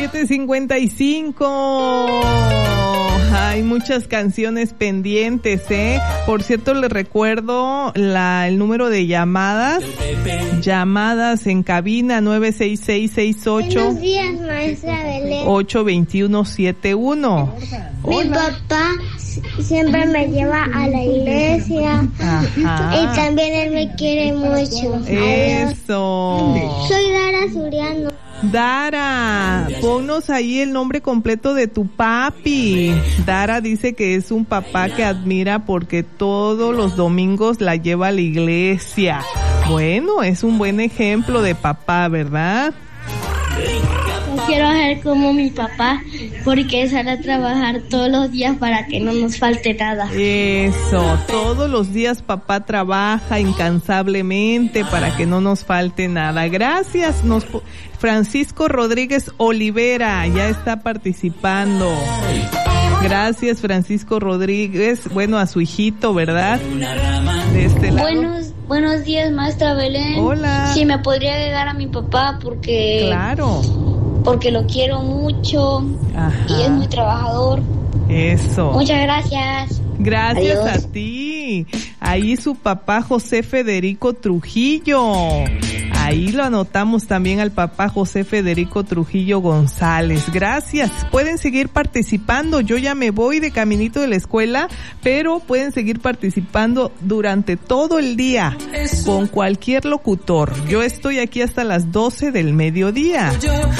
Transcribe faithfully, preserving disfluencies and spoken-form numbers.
siete cincuenta y cinco. Hay muchas canciones pendientes, ¿eh? Por cierto, les recuerdo la, el número de llamadas. Llamadas en cabina nueve seis seis seis ocho. Buenos días, maestra Belén. ocho dos uno siete uno. Mi Hola. papá siempre me lleva a la iglesia. Ajá. Y también él me quiere mucho. Adiós. Eso. Soy Dara Suriano. Dara, ponnos ahí el nombre completo de tu papi. Dara dice que es un papá que admira porque todos los domingos la lleva a la iglesia. Bueno, es un buen ejemplo de papá, ¿verdad? Yo quiero ser como mi papá porque sale a trabajar todos los días para que no nos falte nada. Eso, todos los días papá trabaja incansablemente para que no nos falte nada. Gracias, nos Francisco Rodríguez Olivera ya está participando. Gracias, Francisco Rodríguez, bueno, a su hijito, ¿verdad? De este lado. Buenos, buenos días, maestra Belén. Hola. Sí, me podría agregar a mi papá porque... Claro. Porque lo quiero mucho. Ajá. Y es muy trabajador. Eso. Muchas gracias. Gracias Adiós. a ti. Ahí su papá José Federico Trujillo. Ahí lo anotamos también al papá José Federico Trujillo González. Gracias. Pueden seguir participando. Yo ya me voy de caminito de la escuela, pero pueden seguir participando durante todo el día con cualquier locutor. Yo estoy aquí hasta las doce del mediodía.